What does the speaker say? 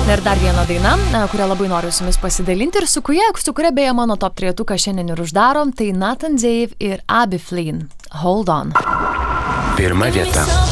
Ir dar viena daina, kurią labai noriu su jumis pasidalinti ir su kuria beje mano top 3 šiandien ir uždarom, tai Nathan Dave ir Abby Flynn. Hold on. Pirma vieta.